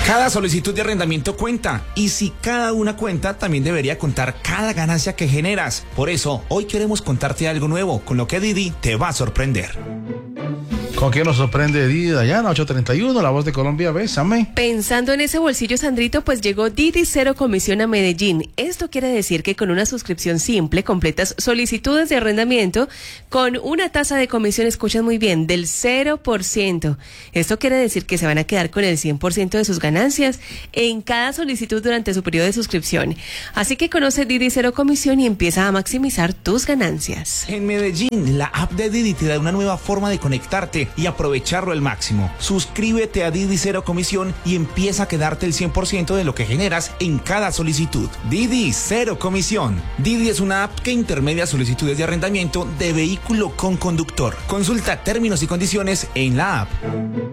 Cada solicitud de arrendamiento cuenta, y si cada una cuenta, también debería contar cada ganancia que generas. Por eso, hoy queremos contarte algo nuevo, con lo que Didi te va a sorprender. ¿Con qué nos sorprende Didi Dayana? 8:31, La Voz de Colombia, bésame. Pensando en ese bolsillo, Sandrito, pues llegó Didi Cero Comisión a Medellín. Esto quiere decir que con una suscripción simple completas solicitudes de arrendamiento con una tasa de comisión, escuchan muy bien, del 0%. Esto quiere decir que se van a quedar con el 100% de sus ganancias en cada solicitud durante su periodo de suscripción. Así que conoce Didi Cero Comisión y empieza a maximizar tus ganancias. En Medellín, la app de Didi te da una nueva forma de conectarte y aprovecharlo al máximo. Suscríbete a Didi Cero Comisión y empieza a quedarte el 100% de lo que generas en cada solicitud. Didi Cero Comisión. Didi es una app que intermedia solicitudes de arrendamiento de vehículo con conductor. Consulta términos y condiciones en la app.